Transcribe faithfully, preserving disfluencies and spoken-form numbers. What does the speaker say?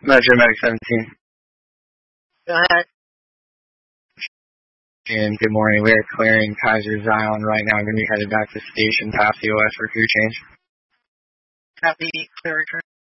Metro Medic seventeen. Go ahead. And good morning. We're clearing Kaiser's Island right now. I'm going to be headed back to station past the O S for crew change. Copy. Clear return.